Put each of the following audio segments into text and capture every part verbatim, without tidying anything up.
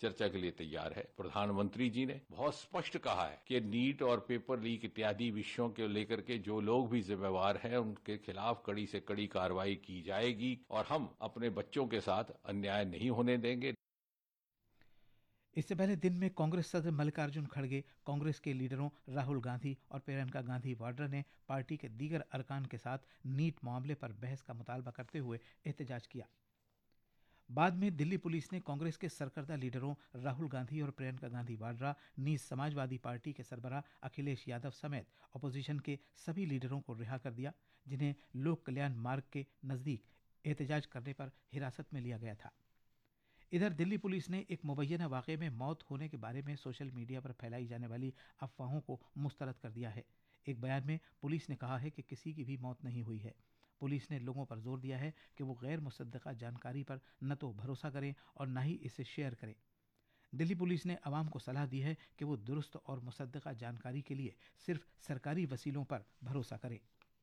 चर्चा के लिए तैयार है। प्रधानमंत्री जी ने बहुत स्पष्ट कहा है कि नीट और पेपर लीक इत्यादि विषयों को लेकर के जो लोग भी जिम्मेवार हैं उनके खिलाफ कड़ी से कड़ी कार्रवाई की जाएगी और हम अपने बच्चों के साथ अन्याय नहीं होने देंगे। इससे पहले दिन में कांग्रेस सदस्य मल्लिकार्जुन खड़गे, कांग्रेस के लीडरों राहुल गांधी और प्रियंका गांधी वाड्रा ने पार्टी के दीगर अरकान के साथ नीट मामले पर बहस का मुतालबा करते हुए एहतजाज किया। बाद में दिल्ली पुलिस ने कांग्रेस के सरकर्दा लीडरों राहुल गांधी और प्रियंका गांधी वाड्रा, नीज समाजवादी पार्टी के सरबराह अखिलेश यादव समेत अपोजिशन के सभी लीडरों को रिहा कर दिया, जिन्हें लोक कल्याण मार्ग के नजदीक एहतजाज करने पर हिरासत में लिया गया था। इधर दिल्ली पुलिस ने एक मुबैना वाक़े में मौत होने के बारे में सोशल मीडिया पर फैलाई जाने वाली अफवाहों को मुस्तरद कर दिया है। एक बयान में पुलिस ने कहा है कि किसी की भी मौत नहीं हुई है। पुलिस ने लोगों पर जोर दिया है कि वो गैर मुसद्दक़ा जानकारी पर न तो भरोसा करें और न ही इसे शेयर करें। दिल्ली पुलिस ने आवाम को सलाह दी है कि वो दुरुस्त और मुसद्दक़ा जानकारी के लिए सिर्फ सरकारी वसीलों पर भरोसा करें।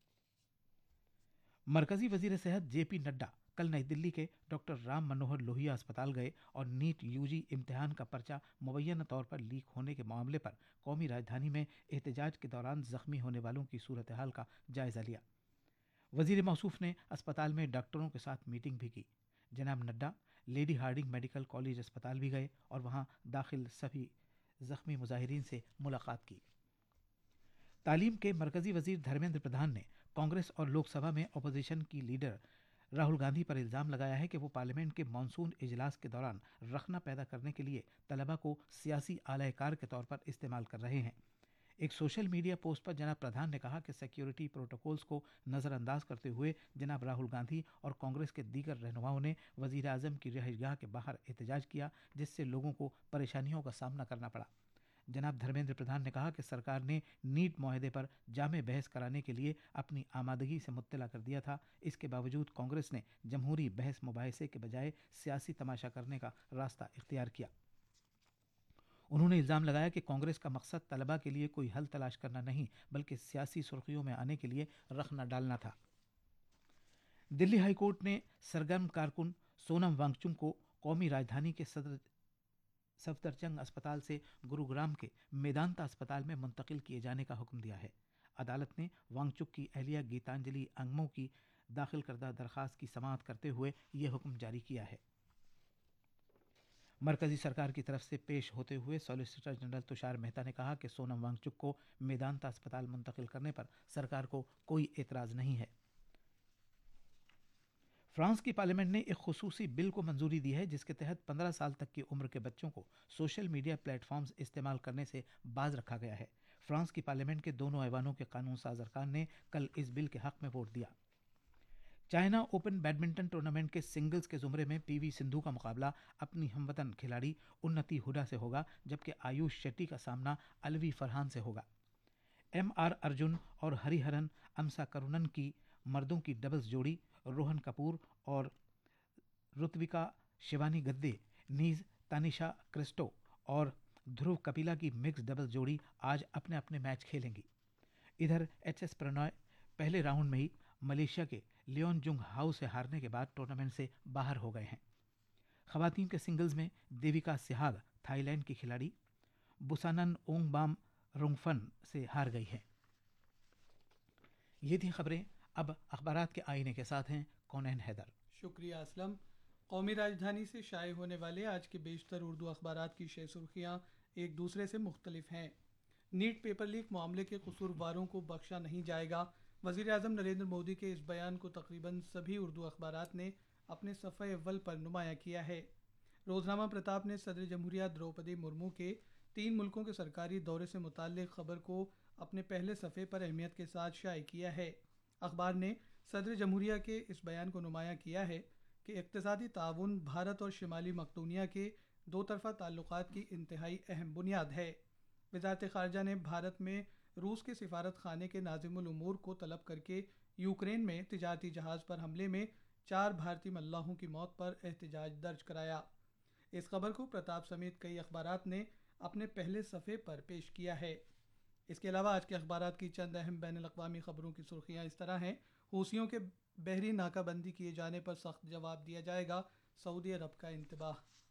मरकजी वजीर सेहत जे पी नड्डा कल नई दिल्ली के डॉक्टर राम मनोहर लोहिया अस्पताल गए और नीट यूजी इम्तिहान का पर्चा मुबैना तौर पर लीक होने के मामले पर कौमी राजधानी में एहतजाज के दौरान जख्मी होने वालों की सूरत हाल का जायजा लिया। वजीर मौसूफ ने अस्पताल में डॉक्टरों के साथ मीटिंग भी की। जनाब Nadda lady Hardinge medical college अस्पताल भी गए और वहां दाखिल सभी जख्मी मुजाहिरीन से मुलाकात की। तालीम के मरकजी वजीर धर्मेंद्र प्रधान ने कांग्रेस और लोकसभा में अपोजिशन की लीडर राहुल गांधी पर इल्जाम लगाया है कि वो पार्लियामेंट के मानसून इजलास के दौरान रखना पैदा करने के लिए तलबा को सियासी आलायकार के तौर पर इस्तेमाल कर रहे हैं। एक सोशल मीडिया पोस्ट पर जनाब प्रधान ने कहा कि सिक्योरिटी प्रोटोकॉल्स को नज़रअंदाज करते हुए जनाब राहुल गांधी और कांग्रेस के दीगर रहनुमाओं ने वजीर आजम की रिहाइशगाह के बाहर एहतजाज किया, जिससे लोगों को परेशानियों का सामना करना पड़ा। जनाब धर्मेंद्र प्रधान ने कहा कि सरकार ने नीट मुआहदे पर जामे बहस कराने के लिए अपनी आमादगी से मुत्तला कर दिया था। इसके बावजूद कांग्रेस ने जमहूरी बहस मुबाहिसे के बजाय सियासी तमाशा करने का रास्ता इख्तियार किया। उन्होंने इल्ज़ाम लगाया कि कांग्रेस का मकसद तलबा के लिए कोई हल तलाश करना नहीं, बल्कि सियासी सुर्खियों में आने के लिए रखना डालना था। दिल्ली हाईकोर्ट ने सरगर्म कारकुन सोनम वांगचुक को कौमी राजधानी के सदर सफदरजंग अस्पताल से गुरुग्राम के मेदांता अस्पताल में मुंतकिल किए जाने का हुक्म दिया है। अदालत ने वांगचुक की अहलिया गीतांजलि अंगमो की दाखिल करदा दरखास्त की समाअत करते हुए यह हुक्म जारी किया है। मरकजी सरकार की तरफ से पेश होते हुए सॉलिसिटर जनरल तुषार मेहता ने कहा कि सोनम वांगचुक को मेदांता अस्पताल मुंतकिल करने पर सरकार को कोई एतराज नहीं है। फ्रांस की पार्लियामेंट ने एक खुसूसी बिल को मंजूरी दी है, जिसके तहत पंद्रह साल तक की उम्र के बच्चों को सोशल मीडिया प्लेटफॉर्म्स इस्तेमाल करने से बाज रखा गया है। फ्रांस की पार्लियामेंट के दोनों ऐवानों के कानून साज अरकान ने कल इस बिल के हक में वोट दिया। चाइना ओपन बैडमिंटन टूर्नामेंट के सिंगल्स के जुमरे में पीवी सिंधु का मुकाबला अपनी हमवतन खिलाड़ी उन्नति हुडा से होगा, जबकि आयुष शेट्टी का सामना अलवी फरहान से होगा। एम आर अर्जुन और हरिहरन अमसा करुणन की मर्दों की डबल्स जोड़ी, रोहन कपूर और ऋत्विका शिवानी गद्दे, नीज तानिशा क्रिस्टो और ध्रुव कपिला की मिक्स डबल्स जोड़ी आज अपने अपने मैच खेलेंगी। इधर एच एस प्रणॉय पहले राउंड में ही मलेशिया के लियोन जुंग हाउ से हारने के बाद टूर्नामेंट से बाहर हो गए हैं। खवातीन के सिंगल्स में देविका सिहाग थाईलैंड की खिलाड़ी बुसानन ओंगबाम रुंगफन से हार गई है। ये थी खबरें। अब अखबारात के आईने के साथ हैं कौनैन हैदर। शुक्रिया असलम। कौमी राजधानी से शाये होने वाले आज के बेशतर उर्दू अखबारात की शे सुर्खियाँ एक दूसरे से मुख्तलिफ हैं। नीट पेपर लीक मामले के कसूरवारों को बख्शा नहीं जाएगा। वज़ीर आज़म नरेंद्र मोदी के इस बयान को तकरीबन सभी उर्दू अखबारात ने अपने सफ़े अव्वल पर नुमाया किया है। रोज़नामा प्रताप ने सदर जमहूरिया द्रौपदी मुर्मू के तीन मुल्कों के सरकारी दौरे से मुताल्लिक़ ख़बर को अपने पहले सफ़े पर अहमियत के साथ शाये किया है। अखबार ने सदर जमहूरिया के इस बयान को नुमाया किया है कि इक़्तिसादी ताउन भारत और शिमाली मकदूनिया के दो तरफ़ा ताल्लुक़ात की इंतहाई अहम बुनियाद है। वज़ारत ख़ारजा ने भारत में रूस के सिफारत खाने के नाज़िमुल उमूर को तलब करके यूक्रेन में तिजारती जहाज़ पर हमले में चार भारतीय मल्लाहों की मौत पर एहतजाज दर्ज कराया। इस खबर को प्रताप समेत कई अखबारात ने अपने पहले सफ़े पर पेश किया है। इसके अलावा आज के अखबारात की चंद अहम बैनुल अक़वामी ख़बरों की सुर्खियाँ इस तरह हैं। हूसियों के बहरी नाकाबंदी किए जाने पर सख्त जवाब दिया जाएगा, सऊदी अरब का इंतबाह।